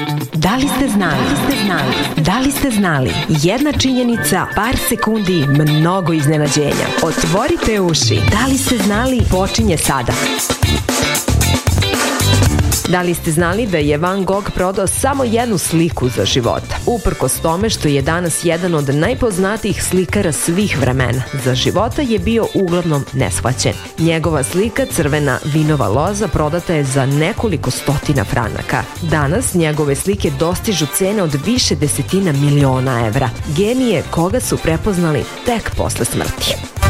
Da li ste znali? Da li ste znali? Jedna činjenica, par sekundi, mnogo iznenađenja. Otvorite uši. Da li ste znali? Počinje sada. Da li ste znali da je Van Gogh prodao samo jednu sliku za života? Uprkos tome što je danas jedan od najpoznatijih slikara svih vremena, za života je bio uglavnom neshvaćen. Njegova slika Crvena vinova loza prodata je za nekoliko stotina franaka. Danas njegove slike dostižu cene od više desetina miliona evra. Genije koga su prepoznali tek posle smrti.